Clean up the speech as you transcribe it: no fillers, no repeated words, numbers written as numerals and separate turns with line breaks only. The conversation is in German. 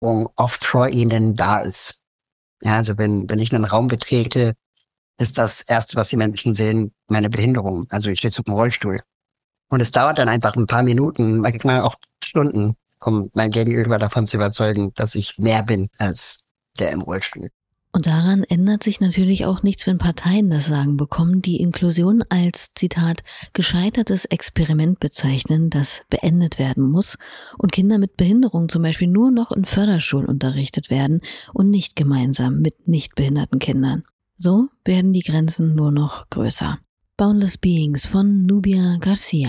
oft vor ihnen da ist. Ja, also wenn ich einen Raum betrete, ist das Erste, was die Menschen sehen, meine Behinderung. Also ich sitze im Rollstuhl. Und es dauert dann einfach ein paar Minuten, manchmal auch Stunden, um mein Gegenüber davon zu überzeugen, dass ich mehr bin als der im Rollstuhl.
Und daran ändert sich natürlich auch nichts, wenn Parteien das Sagen bekommen, die Inklusion als, Zitat, gescheitertes Experiment bezeichnen, das beendet werden muss und Kinder mit Behinderung zum Beispiel nur noch in Förderschulen unterrichtet werden und nicht gemeinsam mit nicht behinderten Kindern. So werden die Grenzen nur noch größer. Boundless Beings von Nubia Garcia.